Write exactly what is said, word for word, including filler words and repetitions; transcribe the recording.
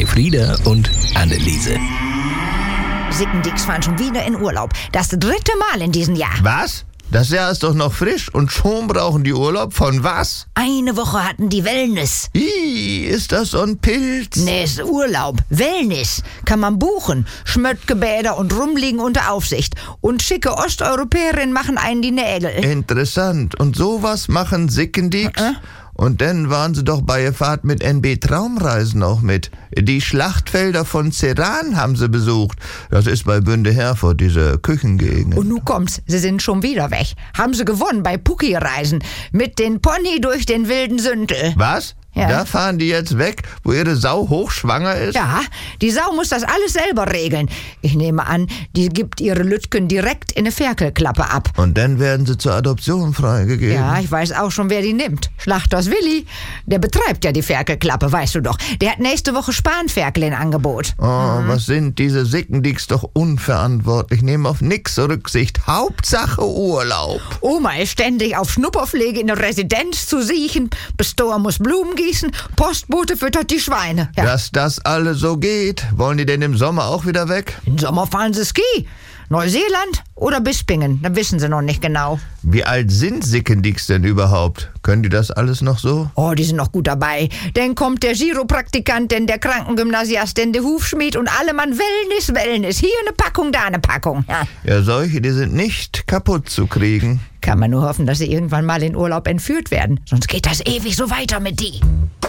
Frieda und Anneliese. Sickendicks fahren schon wieder in Urlaub. Das dritte Mal in diesem Jahr. Was? Das Jahr ist doch noch frisch und schon brauchen die Urlaub von was? Eine Woche hatten die Wellness. Ih, ist das so ein Pilz? Nee, ist Urlaub. Wellness. Kann man buchen. Schmöttgebäder und rumliegen unter Aufsicht. Und schicke Osteuropäerinnen machen einen die Nägel. Interessant. Und sowas machen Sickendicks? Äh? Und dann waren sie doch bei der Fahrt mit N B Traumreisen auch mit. Die Schlachtfelder von Sedan haben sie besucht. Das ist bei Bünde Herford, diese Küchengegend. Und nun kommt's, sie sind schon wieder weg. Haben sie gewonnen bei Pucki-Reisen. Mit den Pony durch den wilden Sündel. Was? Ja. Da fahren die jetzt weg, wo ihre Sau hochschwanger ist? Ja, die Sau muss das alles selber regeln. Ich nehme an, die gibt ihre Lütken direkt in eine Ferkelklappe ab. Und dann werden sie zur Adoption freigegeben. Ja, ich weiß auch schon, wer die nimmt. Schlachters Willi. Der betreibt ja die Ferkelklappe, weißt du doch. Der hat nächste Woche Spanferkel in Angebot. Oh, mhm. Was sind diese Sickendicks doch unverantwortlich. Nehmen auf nix Rücksicht. Hauptsache Urlaub. Oma ist ständig auf Schnupperpflege in der Residenz zu siechen. Bestor muss Blumen gießen. Postbote füttert die Schweine. Ja. Dass das alles so geht. Wollen die denn im Sommer auch wieder weg? Im Sommer fahren sie Ski. Neuseeland oder Bispingen, da wissen sie noch nicht genau. Wie alt sind Sickendicks denn überhaupt? Können die das alles noch so? Oh, die sind noch gut dabei. Dann kommt der Chiropraktikant, denn der Krankengymnasiast, denn der Hufschmied und alle Mann Wellness, Wellness. Hier eine Packung, da eine Packung. Ja. Ja, solche, die sind nicht kaputt zu kriegen. Kann man nur hoffen, dass sie irgendwann mal in Urlaub entführt werden. Sonst geht das ewig so weiter mit die.